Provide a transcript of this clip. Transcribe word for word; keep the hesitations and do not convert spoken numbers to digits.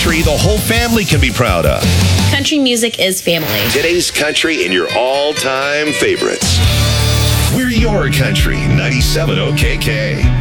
country the whole family can be proud of. Country music is family. Today's country and your all-time favorites. We're your country, ninety-seven O K K.